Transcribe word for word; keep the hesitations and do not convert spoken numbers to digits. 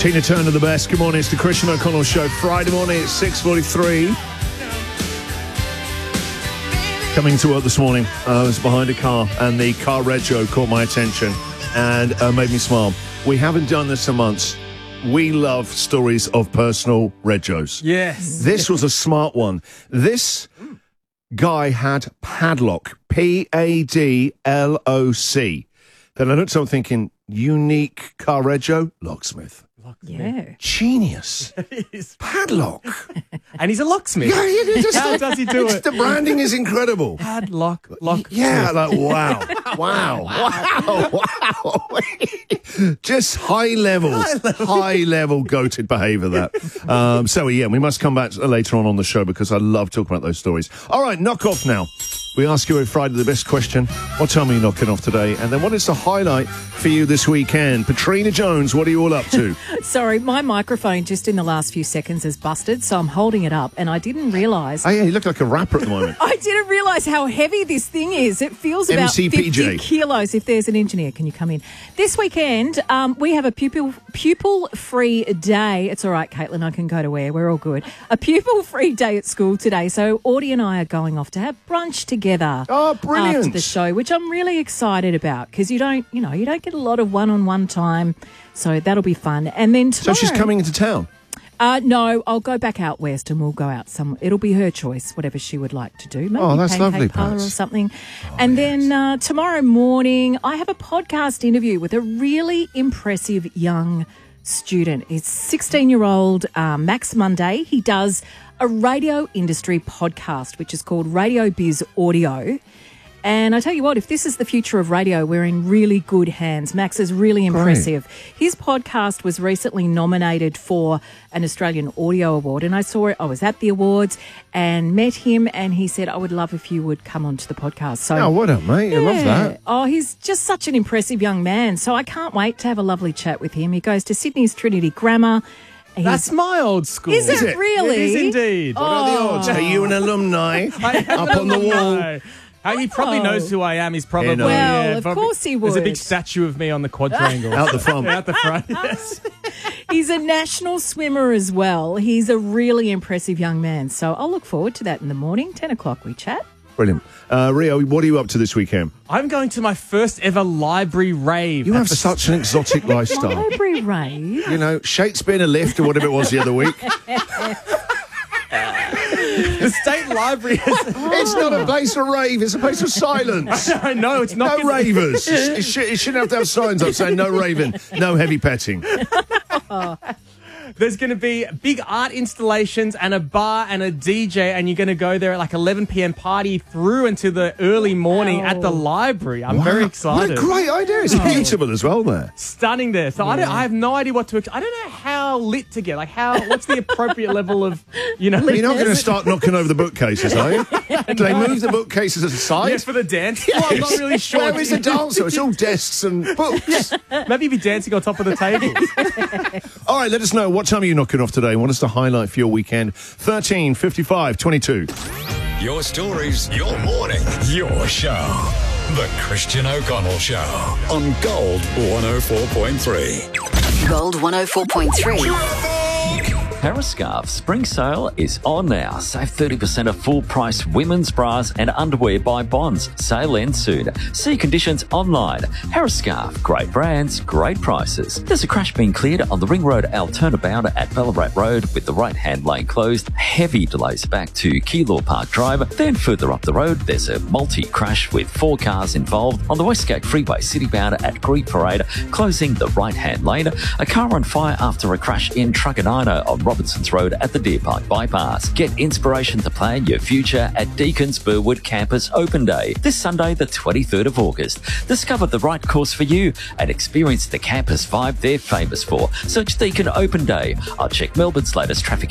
Tina Turner, the best. Good morning, it's the Christian O'Connell Show. Friday morning at six forty-three. Coming to work this morning, uh, I was behind a car, and the car rego caught my attention and uh, made me smile. We haven't done this in months. We love stories of personal regos. Yes. This was a smart one. This guy had Padlock, P A D L O C. Then I looked at him thinking, unique car rego, locksmith. Yeah. Genius. Padlock. And he's a locksmith. Yeah, yeah, just, How does he do it's, it? The branding is incredible. Padlock, lock. Yeah, like, wow. Wow. Wow. Wow. Just high level, high level, high level goated behaviour, that. Um, so, yeah, we must come back later on on the show because I love talking about those stories. All right, knock off now. We ask you every Friday the best question. What time are you knocking off today? And then what is the highlight for you this weekend? Patrina Jones, what are you all up to? Sorry, my microphone just in the last few seconds has busted, so I'm holding it up, and I didn't realise... Oh, yeah, you look like a rapper at the moment. I didn't realise how heavy this thing is. It feels about M C P J. fifty kilos. If there's an engineer, can you come in? This weekend, um, we have a pupil, pupil-free day. It's all right, Caitlin, I can go to where. We're all good. A pupil-free day at school today, so Audie and I are going off to have brunch together. Oh, brilliant. After the show, which I'm really excited about because you don't, you know, you don't get a lot of one-on-one time, so that'll be fun. And then tomorrow, So she's coming into town? Uh, no, I'll go back out west and we'll go out some. It'll be her choice, whatever she would like to do. Maybe Oh, that's pancake lovely, parlour or Pats. something. Oh, and yes. then uh, tomorrow morning, I have a podcast interview with a really impressive young student. He's sixteen-year-old uh, Max Monday. He does a radio industry podcast, which is called Radio Biz Audio. And I tell you what, if this is the future of radio, we're in really good hands. Max is really impressive. Great. His podcast was recently nominated for an Australian Audio Award, and I saw it. I was at the awards and met him, and he said, I would love if you would come onto the podcast. So, Oh, what up, mate? yeah. I love that. Oh, he's just such an impressive young man. So I can't wait to have a lovely chat with him. He goes to Sydney's Trinity Grammar. He's, That's my old school. Is it, Is it? really? It is indeed. What are the odds? Are you an alumni up on the wall? No. Uh, he probably Oh. knows who I am. He's probably... Well, yeah, of probably- course he There's a big would. statue of me on the quadrangle. Out the front. Out the front, yes. He's a national swimmer as well. He's a really impressive young man. So I'll look forward to that in the morning. ten o'clock we chat. Brilliant. Uh, Rio, what are you up to this weekend? I'm going to my first ever library rave. You at have the- such an exotic lifestyle. Library rave. You know, Shakespeare in a lift or whatever it was the other week. The State Library is... It's not a place for rave, it's a place for silence. I know, it's not... No ravers. It, sh- it shouldn't have to have signs up saying no raving, no heavy petting. There's going to be big art installations and a bar and a D J, and you're going to go there at like eleven p.m. party through into the early morning Wow. at the library. I'm very excited. What a great idea. It's beautiful as well there. Stunning there. So I, don't, I have no idea what to... ex- I don't know how lit to get. Like, how... What's the appropriate level of, you know... You're not going to start knocking over the bookcases, are you? Do they move the bookcases aside? Yes, for the dance. Well, I'm not really sure. Where is the dancer? It's all desks and books. Maybe you'd be dancing on top of the table. All right, let us know. What time are you knocking off today? What is the highlight for your weekend? thirteen fifty-five twenty-two. Your stories, your morning, your show. The Christian O'Connell Show on Gold one oh four point three. Gold one oh four point three. Periscarf spring sale is on now. Save thirty percent off full price women's bras and underwear by Bonds. Sale ends soon. See conditions online. Periscarf, great brands, great prices. There's a crash being cleared on the Ring Road Altona bound at Ballarat Road with the right hand lane closed. Heavy delays back to Keilor Park Drive. Then further up the road, there's a multi-crash with four cars involved on the Westgate Freeway City bound at Greek Parade, closing the right hand lane. A car on fire after a crash in Truganina on Robinson's Road at the Deer Park Bypass. Get inspiration to plan your future at Deacon's Burwood Campus Open Day this Sunday, the twenty-third of August. Discover the right course for you and experience the campus vibe they're famous for. Search Deacon Open Day. I'll check Melbourne's latest traffic